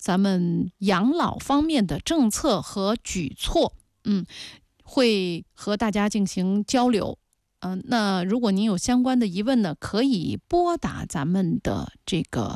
咱们养老方面的政策和举措，会和大家进行交流。那如果您有相关的疑问呢，可以拨打咱们的这个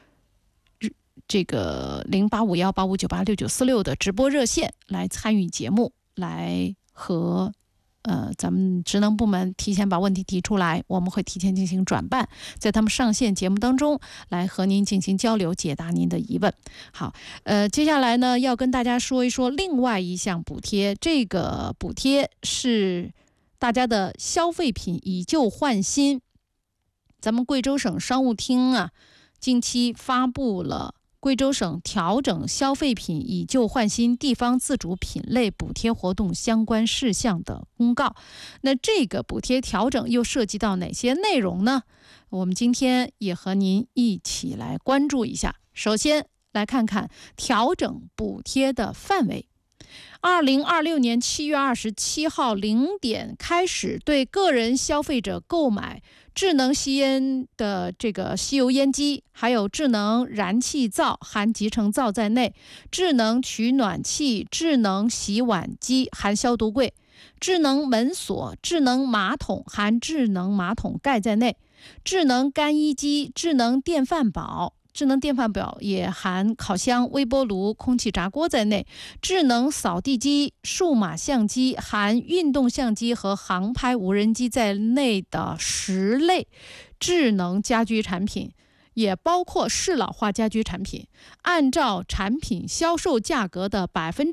085185986946的直播热线来参与节目，来和咱们职能部门提前把问题提出来，我们会提前进行转办，在他们上线节目当中来和您进行交流，解答您的疑问。好，接下来呢要跟大家说一说另外一项补贴，这个补贴是大家的消费品以旧换新。咱们贵州省商务厅啊，近期发布了贵州省调整消费品以旧换新地方自主品类补贴活动相关事项的公告。那这个补贴调整又涉及到哪些内容呢？我们今天也和您一起来关注一下。首先来看看调整补贴的范围。2026年7月27号0点开始，对个人消费者购买智能吸烟的这个吸油烟机，还有智能燃气灶含集成灶在内，智能取暖器、智能洗碗机含消毒柜，智能门锁、智能马桶含智能马桶盖在内，智能干衣机、智能电饭煲也含烤箱、微波炉、空气炸锅在内，智能扫地机、数码相机含运动相机和航拍无人机在内的10类智能家居产品，也包括适老化家居产品，按照产品销售价格的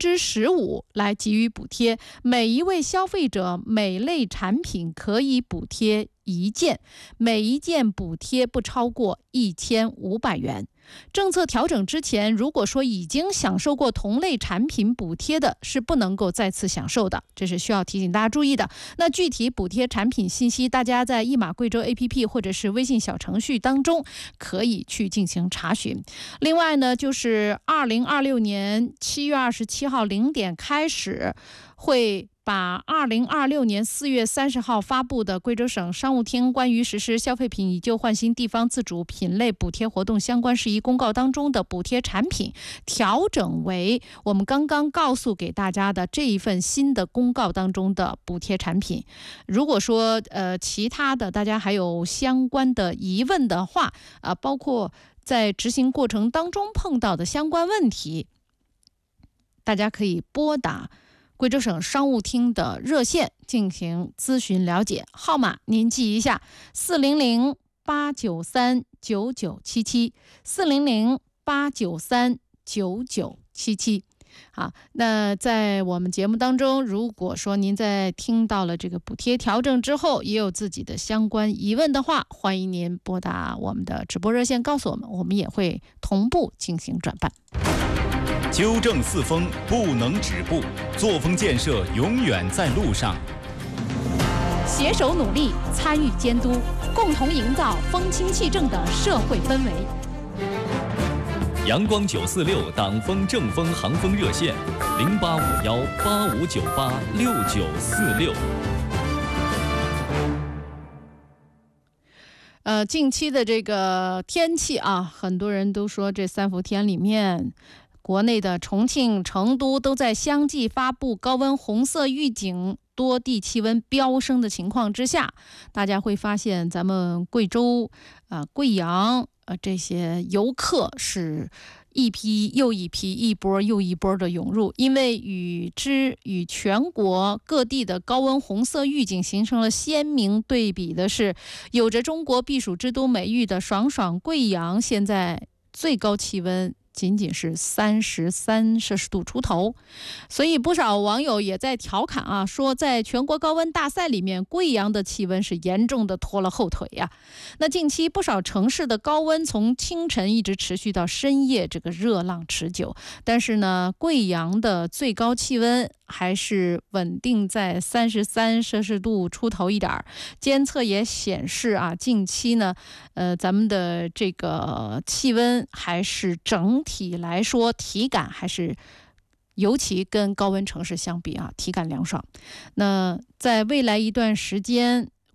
15%来给予补贴，每一位消费者每类产品可以补贴1件，每一件补贴不超过1500元。政策调整之前，如果说已经享受过同类产品补贴的，是不能够再次享受的，这是需要提醒大家注意的。那具体补贴产品信息，大家在一码贵州 APP 或者是微信小程序当中可以去进行查询。另外呢，就是2026年7月27号0点开始，会把2026年4月30号发布的贵州省商务厅关于实施消费品以旧换新地方自主品类补贴活动相关事宜公告当中的补贴产品调整为我们刚刚告诉给大家的这一份新的公告当中的补贴产品。如果说其他的大家还有相关的疑问的话，包括在执行过程当中碰到的相关问题，大家可以拨打贵州省商务厅的热线进行咨询了解，号码您记一下：400-893-9977，400-893-9977。好，那在我们节目当中，如果说您在听到了这个补贴调整之后，也有自己的相关疑问的话，欢迎您拨打我们的直播热线告诉我们，我们也会同步进行转办。 纠正四风不能止步，作风建设永远在路上。 携手努力，参与监督，共同营造风清气正的社会氛围。 阳光946党风正风航风热线：085185986946。 近期的这个天气啊，很多人都说这3伏天里面，国内的重庆、成都都在相继发布高温红色预警，多地气温飙升的情况之下，大家会发现咱们贵州、贵阳这些游客是一批又一批、一波又一波的涌入，因为与全国各地的高温红色预警形成了鲜明对比的是，有着中国避暑之都美誉的爽爽贵阳，现在最高气温仅仅是33摄氏度出头，所以不少网友也在调侃啊，说在全国高温大赛里面，贵阳的气温是严重的拖了后腿呀。那近期不少城市的高温从清晨一直持续到深夜，这个热浪持久，但是呢，贵阳的最高气温还是稳定在33摄氏度出头一点。监测也显示啊，近期呢，咱们的这个气温还是整体来说体感还是，尤其跟高温城市相比啊，体感凉爽。那在未来一段时间，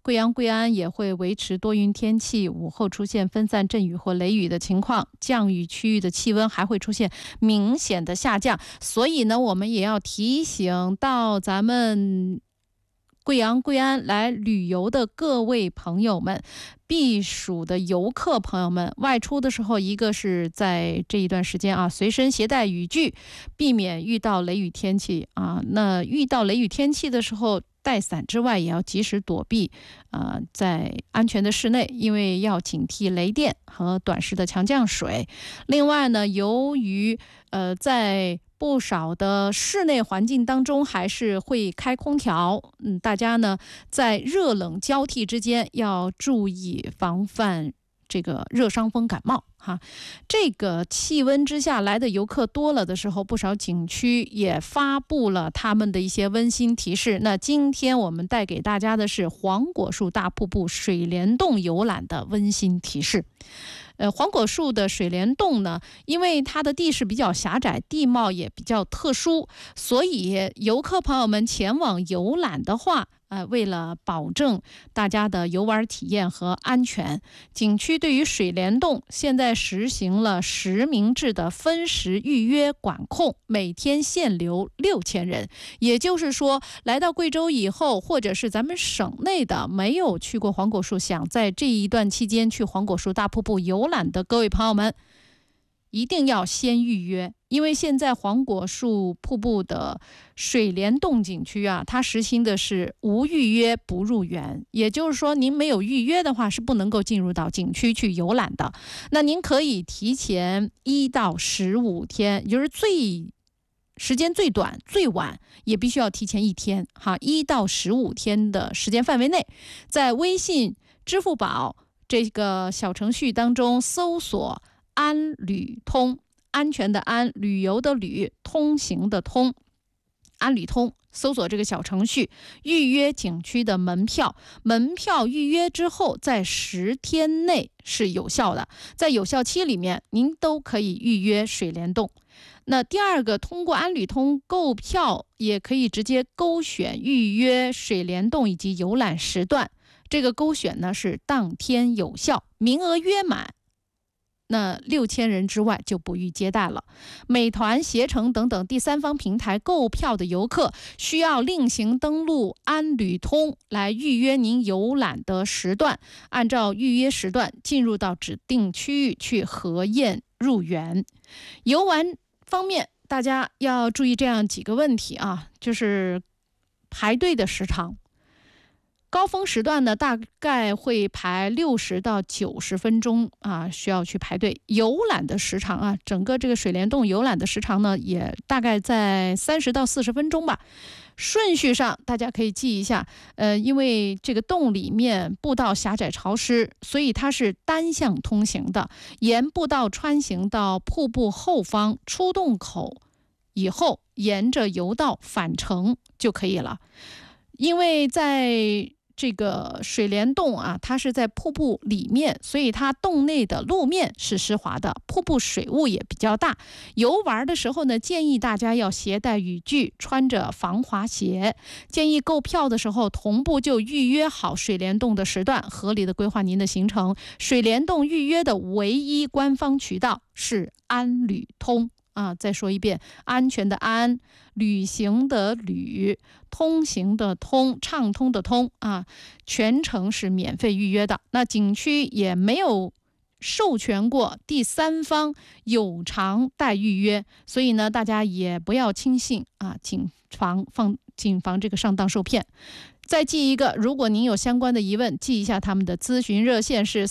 贵阳、贵安也会维持多云天气，午后出现分散阵雨或雷雨的情况，降雨区域的气温还会出现明显的下降。所以呢，我们也要提醒到咱们贵阳、贵安来旅游的各位朋友们，避暑的游客朋友们，外出的时候，一个是在这一段时间随身携带雨具，避免遇到雷雨天气那遇到雷雨天气的时候，带伞之外也要及时躲避在安全的室内，因为要警惕雷电和短时的强降水。另外呢，由于在不少的室内环境当中还是会开空调，大家呢在热冷交替之间要注意防范这个热伤风感冒这个气温之下来的游客多了的时候，不少景区也发布了他们的一些温馨提示。那今天我们带给大家的是黄果树大瀑布水帘洞游览的温馨提示。黄果树的水帘洞呢，因为它的地势比较狭窄，地貌也比较特殊，所以游客朋友们前往游览的话，为了保证大家的游玩体验和安全，景区对于水帘洞现在实行了实名制的分时预约管控，每天限流6000人。也就是说，来到贵州以后，或者是咱们省内的没有去过黄果树，想在这一段期间去黄果树大瀑布游览的各位朋友们，一定要先预约。因为现在黄果树瀑布的水帘洞景区它实行的是无预约不入园，也就是说您没有预约的话是不能够进入到景区去游览的。那您可以提前1到15天，也就是时间最短最晚也必须要提前1天1到15天的时间范围内，在微信、支付宝这个小程序当中搜索安旅通，安全的安，旅游的旅，通行的通，安旅通，搜索这个小程序，预约景区的门票。门票预约之后，在10天内是有效的，在有效期里面，您都可以预约水帘洞。那第二个，通过安旅通购票，也可以直接勾选预约水帘洞以及游览时段。这个勾选呢是当天有效，名额约满，那6000人之外就不予接待了。美团、携程等等第三方平台购票的游客，需要另行登录安旅通来预约您游览的时段，按照预约时段进入到指定区域去核验入园。游玩方面，大家要注意这样几个问题就是排队的时长。高峰时段呢，大概会排60到90分钟需要去排队。游览的时长整个这个水帘洞游览的时长呢，也大概在30到40分钟吧。顺序上大家可以记一下，因为这个洞里面步道狭窄潮湿，所以它是单向通行的，沿步道穿行到瀑布后方出洞口以后，沿着游道返程就可以了。因为在这个水帘洞它是在瀑布里面，所以它洞内的路面是湿滑的，瀑布水雾也比较大。游玩的时候呢，建议大家要携带雨具，穿着防滑鞋。建议购票的时候同步就预约好水帘洞的时段，合理的规划您的行程。水帘洞预约的唯一官方渠道是安旅通再说一遍，安全的安，旅行的旅，通行的通，畅通的通全程是免费预约的。那景区也没有授权过第三方有偿代预约，所以呢，大家也不要轻信谨防这个上当受骗。再记一个，如果您有相关的疑问，记一下他们的咨询热线是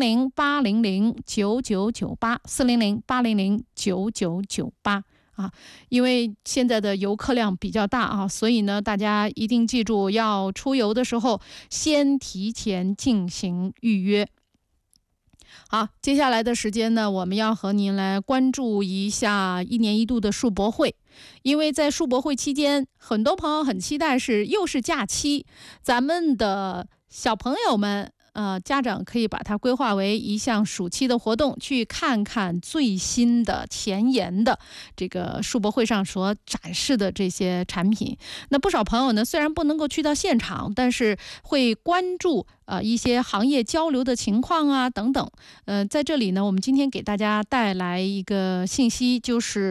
400-800-9998，400-800-9998因为现在的游客量比较大所以呢，大家一定记住，要出游的时候先提前进行预约。好，接下来的时间呢，我们要和您来关注一下1年1度的世博会。因为在世博会期间，很多朋友很期待又是假期，咱们的小朋友们家长可以把它规划为一项暑期的活动，去看看最新的前沿的这个世博会上所展示的这些产品。那不少朋友呢，虽然不能够去到现场，但是会关注一些行业交流的情况啊等等。在这里呢，我们今天给大家带来一个信息，就是